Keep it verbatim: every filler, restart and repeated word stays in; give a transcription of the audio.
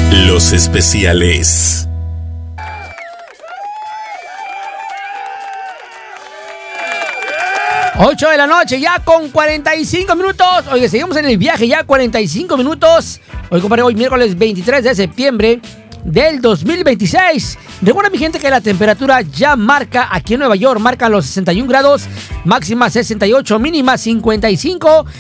Los especiales. ocho de la noche, ya con cuarenta y cinco minutos. Oye, seguimos en el viaje, ya cuarenta y cinco minutos. Hoy, compadre, hoy miércoles veintitrés de septiembre del dos mil veintiséis. Recuerda, mi gente, que la temperatura ya marca aquí en Nueva York, marcan los sesenta y un grados, máxima sesenta y ocho, mínima cincuenta y cinco.